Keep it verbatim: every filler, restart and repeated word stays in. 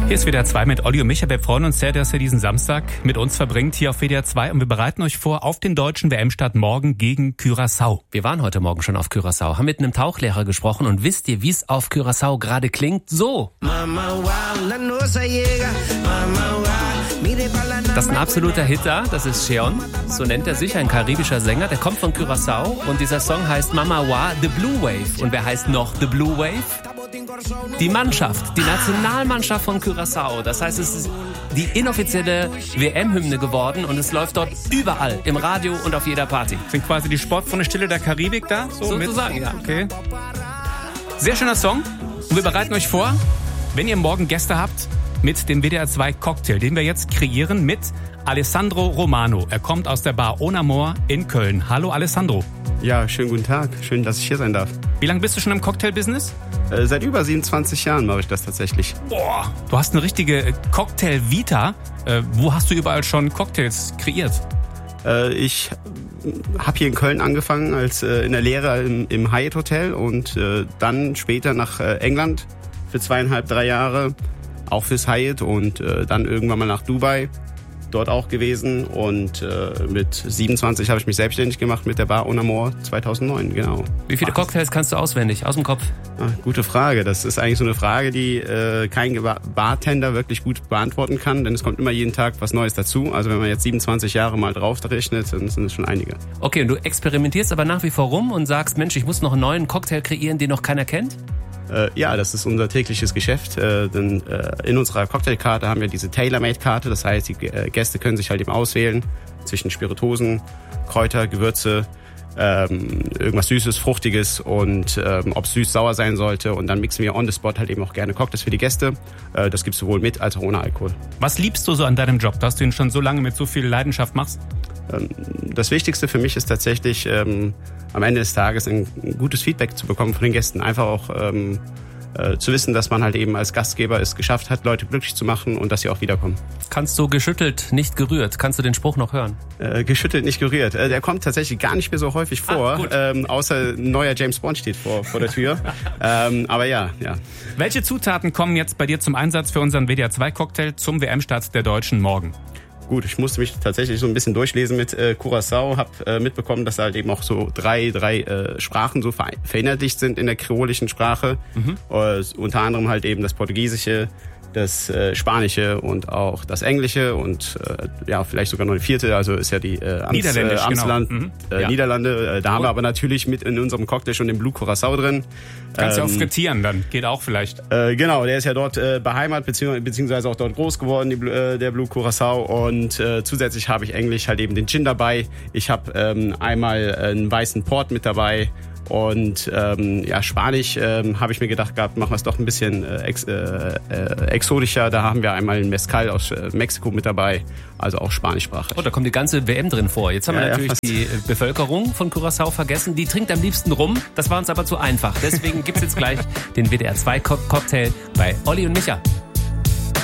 Hier ist W D R zwei mit Olli und Micha. Wir freuen uns sehr, dass ihr diesen Samstag mit uns verbringt hier auf W D R zwei. Und wir bereiten euch vor auf den deutschen W M-Start morgen gegen Curaçao. Wir waren heute Morgen schon auf Curaçao, haben mit einem Tauchlehrer gesprochen. Und wisst ihr, wie es auf Curaçao gerade klingt? So. Das ist ein absoluter Hit da, das ist Cheon, so nennt er sich, ein karibischer Sänger, der kommt von Curaçao und dieser Song heißt Mama Wa, The Blue Wave. Und wer heißt noch The Blue Wave? Die Mannschaft, die Nationalmannschaft von Curaçao. Das heißt, es ist die inoffizielle W M-Hymne geworden und es läuft dort überall, im Radio und auf jeder Party. Sind quasi die Sportfreunde Stille der Karibik da? So sozusagen, mit? Ja. Okay. Sehr schöner Song und wir bereiten euch vor, wenn ihr morgen Gäste habt, mit dem W D R zwei Cocktail, den wir jetzt kreieren mit Alessandro Romano. Er kommt aus der Bar Onamor in Köln. Hallo Alessandro. Ja, schönen guten Tag. Schön, dass ich hier sein darf. Wie lange bist du schon im Cocktail-Business? Äh, seit über siebenundzwanzig Jahren mache ich das tatsächlich. Boah, du hast eine richtige Cocktail-Vita. Äh, wo hast du überall schon Cocktails kreiert? Äh, ich habe hier in Köln angefangen als äh, in der Lehre im, im Hyatt Hotel und äh, dann später nach äh, England für zweieinhalb, drei Jahre. Auch fürs Hyatt und äh, dann irgendwann mal nach Dubai, dort auch gewesen. Und äh, mit siebenundzwanzig habe ich mich selbstständig gemacht mit der Bar Onamor zweitausendneun, genau. Wie viele Cocktails kannst du auswendig, aus dem Kopf? Ah, gute Frage. Das ist eigentlich so eine Frage, die äh, kein Bartender wirklich gut beantworten kann, denn es kommt immer jeden Tag was Neues dazu. Also wenn man jetzt siebenundzwanzig Jahre mal drauf rechnet, dann sind es schon einige. Okay, und du experimentierst aber nach wie vor rum und sagst, Mensch, ich muss noch einen neuen Cocktail kreieren, den noch keiner kennt? Ja, das ist unser tägliches Geschäft, äh, denn äh, in unserer Cocktailkarte haben wir diese Tailor-Made-Karte, das heißt, die äh, Gäste können sich halt eben auswählen zwischen Spirituosen, Kräuter, Gewürze, ähm, irgendwas Süßes, Fruchtiges und ähm, ob es süß-sauer sein sollte und dann mixen wir on the spot halt eben auch gerne Cocktails für die Gäste. Äh, das gibt's sowohl mit als auch ohne Alkohol. Was liebst du so an deinem Job, dass du ihn schon so lange mit so viel Leidenschaft machst? Das Wichtigste für mich ist tatsächlich, ähm, am Ende des Tages ein gutes Feedback zu bekommen von den Gästen. Einfach auch ähm, äh, zu wissen, dass man halt eben als Gastgeber es geschafft hat, Leute glücklich zu machen und dass sie auch wiederkommen. Kannst du geschüttelt, nicht gerührt? Kannst du den Spruch noch hören? Äh, geschüttelt, nicht gerührt. Äh, der kommt tatsächlich gar nicht mehr so häufig vor, ah, ähm, außer ein neuer James Bond steht vor, vor der Tür. ähm, aber ja, ja. Welche Zutaten kommen jetzt bei dir zum Einsatz für unseren W D R zwei Cocktail zum W M-Start der Deutschen morgen? Gut, ich musste mich tatsächlich so ein bisschen durchlesen mit äh, Curaçao, habe äh, mitbekommen, dass da halt eben auch so drei drei äh, Sprachen so verinnerlicht sind in der kreolischen Sprache. Mhm. Äh, unter anderem halt eben das Portugiesische, das äh, Spanische und auch das Englische und äh, ja vielleicht sogar noch eine vierte, also ist ja die äh, Amts, äh, Amtsland, genau. mhm. äh, ja. Niederlande. Äh, da haben wir aber natürlich mit in unserem Cocktail schon den Blue Curaçao drin. Kannst du ähm, auch frittieren dann, geht auch vielleicht. Äh, genau, der ist ja dort äh, beheimatet, beziehungsweise, beziehungsweise auch dort groß geworden, die, äh, der Blue Curaçao. Und äh, zusätzlich habe ich Englisch halt eben den Gin dabei. Ich habe ähm, einmal einen weißen Port mit dabei. Und ähm, ja, Spanisch ähm, habe ich mir gedacht gehabt, machen wir es doch ein bisschen äh, ex, äh, äh, exotischer. Da haben wir einmal einen Mezcal aus äh, Mexiko mit dabei, also auch spanischsprachig. Oh, da kommt die ganze W M drin vor. Jetzt haben ja, wir natürlich ja, die Bevölkerung von Curaçao vergessen. Die trinkt am liebsten rum. Das war uns aber zu einfach. Deswegen gibt's jetzt gleich den W D R zwei Cocktail bei Olli und Micha.